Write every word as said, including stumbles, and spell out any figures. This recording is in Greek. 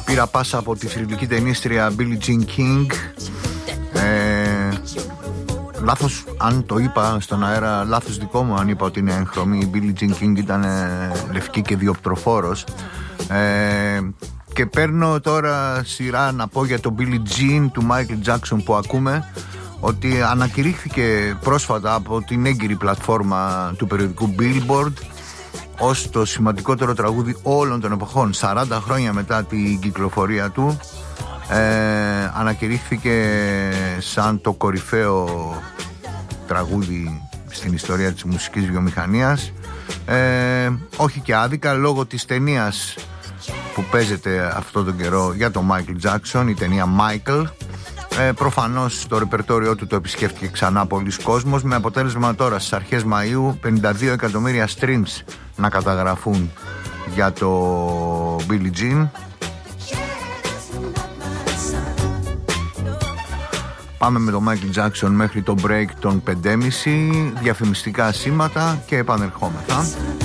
Πήρα πάσα από τη θρυλική ταινίστρια Billie Jean King. ε, Λάθος αν το είπα στον αέρα, λάθος δικό μου αν είπα ότι είναι έγχρωμη. Η Billie Jean King ήταν ε, λευκή και διοπτροφόρος. ε, Και παίρνω τώρα σειρά να πω για το Billie Jean του Michael Jackson που ακούμε, ότι ανακηρύχθηκε πρόσφατα από την έγκυρη πλατφόρμα του περιοδικού Billboard ως το σημαντικότερο τραγούδι όλων των εποχών. Σαράντα χρόνια μετά την κυκλοφορία του ε, ανακηρύχθηκε σαν το κορυφαίο τραγούδι στην ιστορία της μουσικής βιομηχανίας. ε, Όχι και άδικα, λόγω της ταινίας που παίζεται αυτόν τον καιρό για τον Michael Jackson, η ταινία Michael. Ε, προφανώς το ρεπερτόριό του το επισκέφτηκε ξανά πολλοί κόσμος, με αποτέλεσμα τώρα στις αρχές Μαΐου πενήντα δύο εκατομμύρια streams να καταγραφούν για το Billie Jean. Πάμε με το Michael Jackson μέχρι το break των πέντε και μισή, διαφημιστικά σήματα και επανερχόμεθα.